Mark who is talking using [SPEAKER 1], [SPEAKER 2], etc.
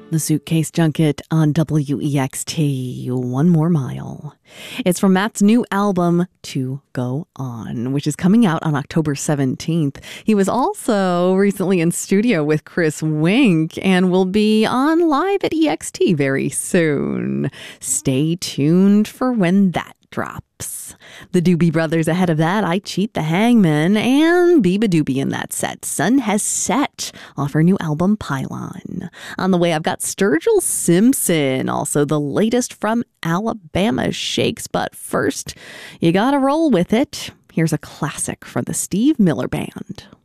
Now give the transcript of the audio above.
[SPEAKER 1] The Suitcase Junket on WEXT, One More Mile. It's from Matt's new album, To Go On, which is coming out on October 17th. He was also recently in studio with Chris Wink and will be on live at EXT very soon. Stay tuned for when that drops. The Doobie Brothers ahead of that, I Cheat the Hangman, and Biba Doobie in that set. Sun Has Set off her new album Pylon. On the way, I've got Sturgill Simpson, also the latest from Alabama Shakes. But first, you gotta roll with it. Here's a classic from the Steve Miller Band.